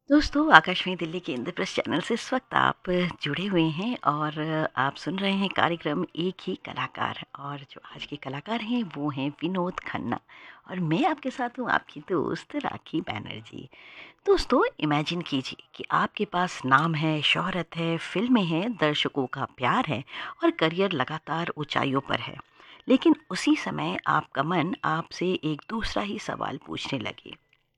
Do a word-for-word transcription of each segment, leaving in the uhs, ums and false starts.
दोस्तों, आकाशवाणी दिल्ली के इंद्रप्रस्थ चैनल से इस वक्त आप जुड़े हुए हैं और आप सुन रहे हैं कार्यक्रम एक ही कलाकार। और जो आज के कलाकार हैं वो हैं विनोद खन्ना। और मैं आपके साथ हूँ, आपकी दोस्त राखी बैनर्जी। दोस्तों, इमेजिन कीजिए कि आपके पास नाम है, शोहरत है, फिल्में हैं, दर्शकों का प्यार है और करियर लगातार ऊंचाइयों पर है। लेकिन उसी समय आपका मन आपसे एक दूसरा ही सवाल पूछने लगे।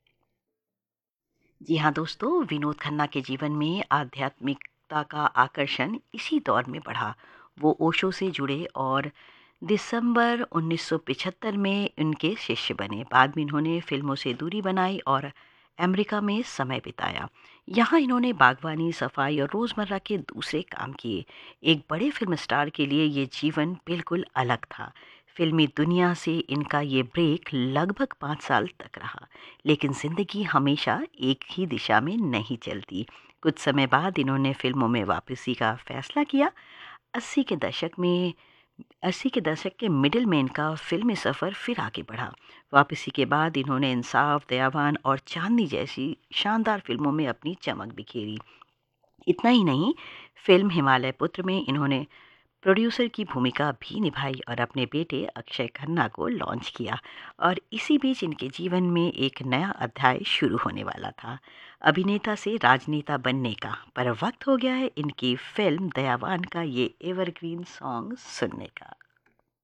जी हाँ दोस्तों, विनोद खन्ना के जीवन में आध्यात्मिकता का आकर्षण इसी दौर में बढ़ा। वो ओशो से जुड़े और दिसंबर उन्नीस सौ पचहत्तर में उनके शिष्य बने। बाद में इन्होंने फिल्मों से दूरी बनाई और अमेरिका में समय बिताया। यहाँ इन्होंने बागवानी, सफाई और रोज़मर्रा के दूसरे काम किए। एक बड़े फिल्म स्टार के लिए ये जीवन बिल्कुल अलग था। फिल्मी दुनिया से इनका ये ब्रेक लगभग पाँच साल तक रहा। लेकिन ज़िंदगी हमेशा एक ही दिशा में नहीं चलती। कुछ समय बाद इन्होंने फिल्मों में वापसी का फैसला किया। अस्सी के दशक में अस्सी के दशक के मिडिल में इनका फिल्मी सफ़र फिर आगे बढ़ा। वापसी के बाद इन्होंने इंसाफ, दयावान और चांदनी जैसी शानदार फिल्मों में अपनी चमक बिखेरी। इतना ही नहीं, फिल्म हिमालय पुत्र में इन्होंने प्रोड्यूसर की भूमिका भी निभाई और अपने बेटे अक्षय खन्ना को लॉन्च किया। और इसी बीच इनके जीवन में एक नया अध्याय शुरू होने वाला था, अभिनेता से राजनेता बनने का। पर वक्त हो गया है इनकी फिल्म दयावान का ये एवरग्रीन सॉन्ग सुनने का।